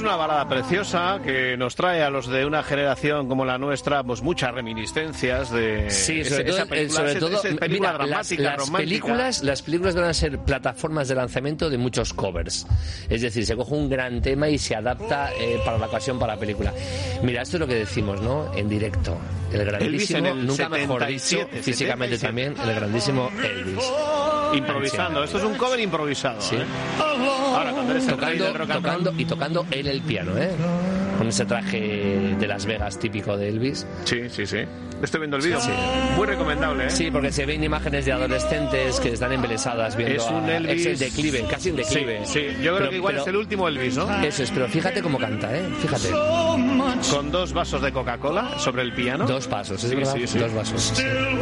es una balada preciosa que nos trae a los de una generación como la nuestra pues muchas reminiscencias de esa película dramática, romántica. Las películas van a ser plataformas de lanzamiento de muchos covers. Es decir, se coge un gran tema y se adapta para la ocasión, para la película. Mira, esto es lo que decimos, ¿no? En directo. El grandísimo, Elvis en el nunca 77, mejor dicho, físicamente 77. también, el grandísimo Elvis. Improvisando, esto es un cover improvisado. Sí. Ahora, cuando eres el rey del rock and roll. Tocando él el piano, con ese traje de Las Vegas típico de Elvis. Sí. Estoy viendo el vídeo. Sí. Muy recomendable, Sí, porque se ven imágenes de adolescentes que están embelesadas viendo. Es un Elvis. Es el declive, casi un declive. Sí. Yo creo que igual es el último Elvis, ¿no? Eso es, pero fíjate cómo canta, fíjate. Con 2 vasos de Coca-Cola sobre el piano. 2 pasos, es verdad. Sí. 2 vasos.